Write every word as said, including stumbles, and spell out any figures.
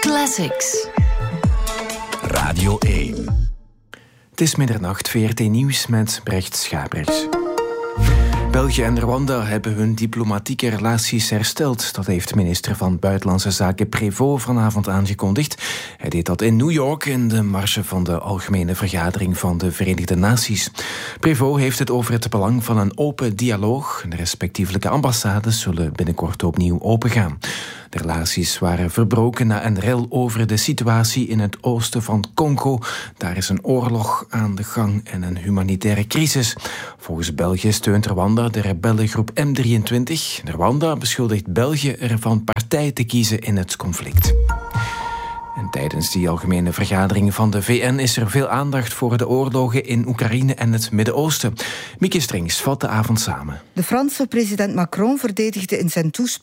Classics. Radio één. Het is middernacht, V R T Nieuws met Brecht Schabrers. België en Rwanda hebben hun diplomatieke relaties hersteld. Dat heeft minister van Buitenlandse Zaken Prévost vanavond aangekondigd. Hij deed dat in New York in de marge van de Algemene Vergadering van de Verenigde Naties. Prévost heeft het over het belang van een open dialoog. De respectievelijke ambassades zullen binnenkort opnieuw opengaan. De relaties waren verbroken na een rel over de situatie in het oosten van Congo. Daar is een oorlog aan de gang en een humanitaire crisis. Volgens België steunt Rwanda de rebellengroep M drieëntwintig. Rwanda beschuldigt België ervan partij te kiezen in het conflict. En tijdens die algemene vergadering van de V N is er veel aandacht voor de oorlogen in Oekraïne en het Midden-Oosten. Mieke Strings vat de avond samen. De Franse president Macron verdedigde in zijn toespraak